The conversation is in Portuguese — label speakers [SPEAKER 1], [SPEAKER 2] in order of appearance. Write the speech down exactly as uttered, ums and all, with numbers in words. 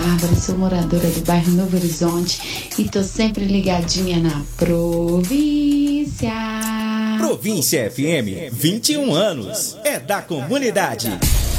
[SPEAKER 1] Bárbara, sou moradora do bairro Novo Horizonte e tô sempre ligadinha na Província.
[SPEAKER 2] Província F M, vinte e um anos. É da comunidade.